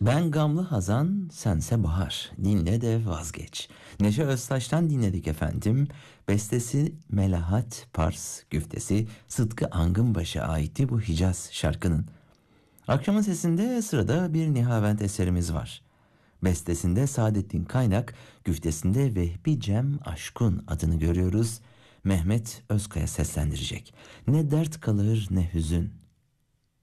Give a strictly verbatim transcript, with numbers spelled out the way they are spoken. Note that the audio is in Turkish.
Ben gamlı hazan, sense bahar. Dinle de vazgeç. Neşe Öztaş'tan dinledik efendim. Bestesi Melahat Pars, güftesi Sıtkı Angınbaş'a aitti bu Hicaz şarkının. Akşamın sesinde sırada bir Nihavent eserimiz var. Bestesinde Saadettin Kaynak, güftesinde Vehbi Cem Aşkun adını görüyoruz. Mehmet Özkaya seslendirecek. Ne dert kalır ne hüzün.